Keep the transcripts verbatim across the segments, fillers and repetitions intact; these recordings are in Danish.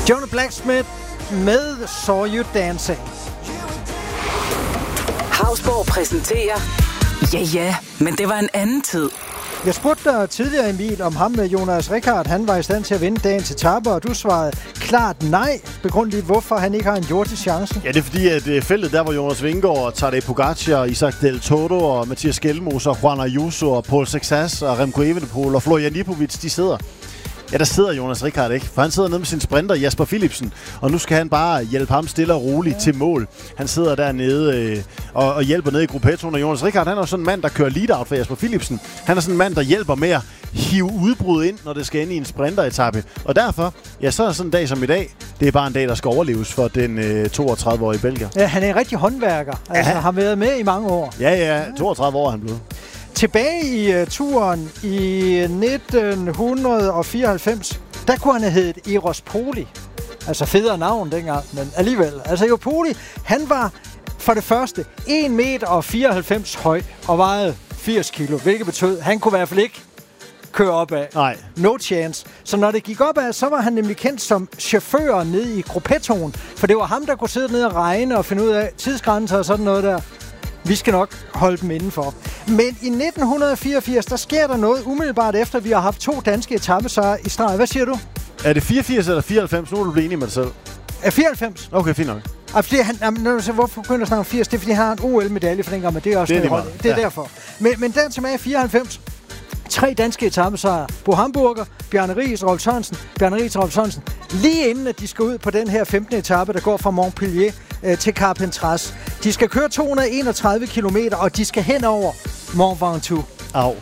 Jonah Blacksmith med Saw You Dancing. Hausborg præsenterer... Ja, ja, men det var en anden tid. Jeg spurgte dig tidligere, Emil, om ham med Jonas Rickard, han var i stand til at vinde dagens etape, og du svarede klart nej. Begrund lige, hvorfor han ikke har en jordisk chance. Ja, det er fordi, at uh, feltet der, hvor Jonas Vingegaard, Tadej Pogacar, Isaac Del Toro og Mathias Skelmose og Juan Ayuso og Paul Sexas og Remco Evenepoel og Florian Lipovic, de sidder. Ja, der sidder Jonas Rickard ikke, for han sidder nede med sin sprinter Jasper Philipsen, og nu skal han bare hjælpe ham stille og roligt ja. til mål. Han sidder dernede øh, og, og hjælper nede i gruppettoen, og Jonas Rickard, han er sådan en mand, der kører lead-out for Jasper Philipsen. Han er sådan en mand, der hjælper med at hive udbrud ind, når det skal ind i en sprinteretappe. Og derfor, ja, så er sådan en dag som i dag, det er bare en dag, der skal overleves for den øh, toogtredive-årige belgier. Ja, han er en rigtig håndværker. Altså, ja. har været med i mange år. Ja, ja, toogtredive år er han blevet. Tilbage i uh, turen i nitten fireoghalvfems, der kunne han have heddet Eros Poli. Altså federe navn dengang, men alligevel. Altså Eros Poli, han var for det første en meter fireoghalvfems høj og vejede firs kilo, hvilket betød, han kunne i hvert fald ikke køre opad. Nej. No chance. Så når det gik opad, så var han nemlig kendt som chauffør nede i gruppettoen, for det var ham, der kunne sidde nede og regne og finde ud af tidsgrænser og sådan noget der. Vi skal nok holde dem indenfor. Men i nitten fireogfirs, der sker der noget umiddelbart efter, vi har haft to danske etapesejre i streg. Hvad siger du? Er det fireogfirs eller fireoghalvfems? Nu er du blevet enig med dig selv. Er fireoghalvfems? Okay, fint nok. Og fordi han, jamen, når du siger, hvorfor begynder at snakke om firs? Det er, fordi han har en O L-medalje for dengang, men det er også det er, det, det er ja. derfor. Men, men der tilbage i fireoghalvfems. Tre danske etapesejre. Bo Hamburger, Bjarne Riis og Rolf Sørensen. Bjarne Riis og Rolf Sørensen. Lige inden, at de skal ud på den her femtende etape, der går fra Montpellier øh, til Carpentras. De skal køre to hundrede og enogtredive kilometer, og de skal hen over Mont Ventoux. Au.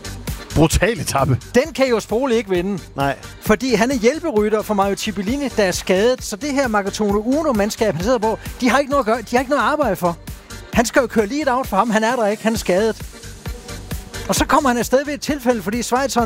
Brutal etape. Den kan jo Sprole ikke vinde. Nej. Fordi han er hjælperytter for Mario Cipollini, der er skadet. Så det her Maratone Uno-mandskab, han sidder på, de har ikke noget at gøre. De har ikke noget at arbejde for. Han skal jo køre lead out for ham. Han er der ikke. Han er skadet. Og så kommer han afsted ved et tilfælde, fordi Schweizeren